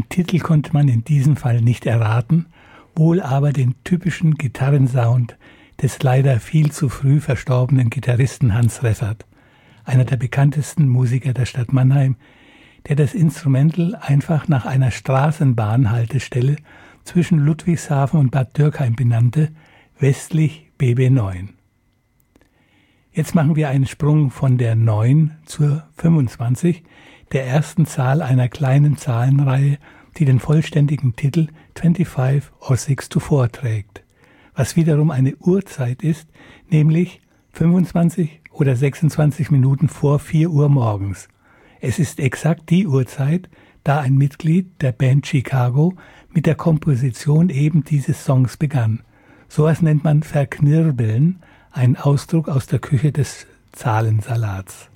Den Titel konnte man in diesem Fall nicht erraten, wohl aber den typischen Gitarrensound des leider viel zu früh verstorbenen Gitarristen Hans Reffert, einer der bekanntesten Musiker der Stadt Mannheim, der das Instrumental einfach nach einer Straßenbahnhaltestelle zwischen Ludwigshafen und Bad Dürkheim benannte, westlich BB9. Jetzt machen wir einen Sprung von der 9 zur 25, der ersten Zahl einer kleinen Zahlenreihe, die den vollständigen Titel 25 or 6 to 4 trägt, was wiederum eine Uhrzeit ist, nämlich 25 oder 26 Minuten vor 4 Uhr morgens. Es ist exakt die Uhrzeit, da ein Mitglied der Band Chicago mit der Komposition eben dieses Songs begann. Sowas nennt man Verknirbeln, ein Ausdruck aus der Küche des Zahlensalats.